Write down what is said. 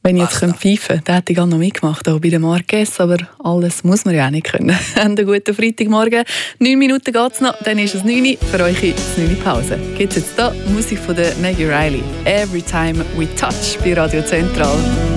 Wenn ich jetzt pfeifen könnte, dann hätte ich gerne noch mitgemacht, auch bei den Marquez, aber alles muss man ja auch nicht können. Einen guten Freitagmorgen. 9 Minuten geht es noch, dann ist es 9 Uhr. Für euch ist es 9 Uhr Pause. Gibt es jetzt hier Musik von der Maggie Riley. «Every Time We Touch» bei Radio Zentral.